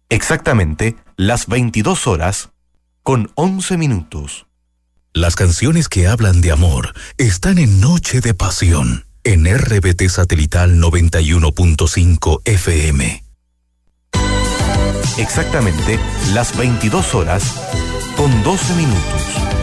Exactamente las 22 horas con 11 minutos. Las canciones que hablan de amor están en Noche de Pasión, en RBT Satelital 91.5 FM. Exactamente las 22 horas con 12 minutos.